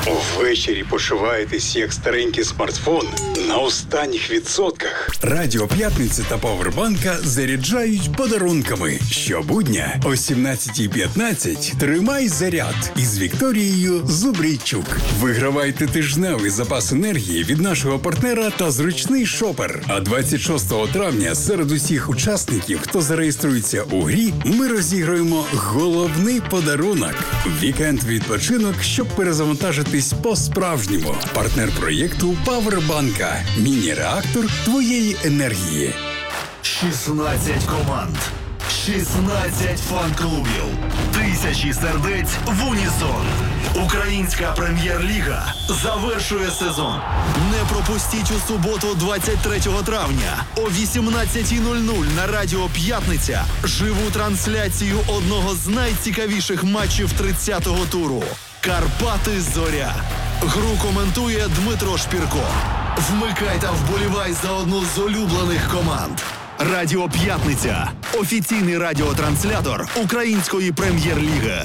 Ввечері почуваєтесь як старенький смартфон на останніх відсотках. Радіо П'ятниця та Павербанка заряджають подарунками. Щобудня о 17:15 тримай заряд із Вікторією Зубрійчук. Вигравайте тижневий запас енергії від нашого партнера та зручний шопер. А 26 травня серед усіх учасників, хто зареєструється у грі, ми розіграємо головний подарунок – вікенд-відпочинок, щоб перезавантажитись по-справжньому. Партнер проєкту Павербанка. Міні-реактор твоєї енергії. 16 команд, 16 фан-клубів, тисячі сердець в унісон. Українська прем'єр-ліга завершує сезон. Не пропустіть у суботу 23 травня о 18:00 на Радіо П'ятниця живу трансляцію одного з найцікавіших матчів 30-го туру. Карпати-Зоря. Гру коментує Дмитро Шпірко. Вмикай та вболівай за одну з улюблених команд. Радіо П'ятниця. Офіційний радіотранслятор Української прем'єр-ліги.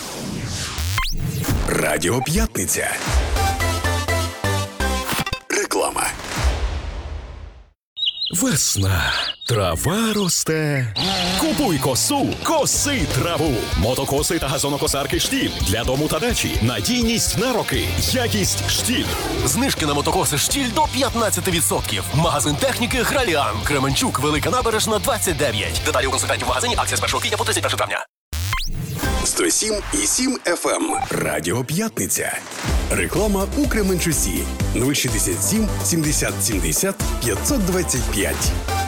Радіо П'ятниця. Реклама. Весна. Трава росте. Купуй косу, коси траву. Мотокоси та газонокосарки «Штіль» для дому та дачі. Надійність на роки. Якість «Штіль». Знижки на мотокоси «Штіль» до 15%. Магазин техніки «Граліан». Кременчук, Велика Набережна, 29. Деталі у консультантів в магазині. Акція з 1 квітня по 31 травня. 107,7 FM. Радіо П'ятниця. Реклама у Кременчусі. 067 70 70 525.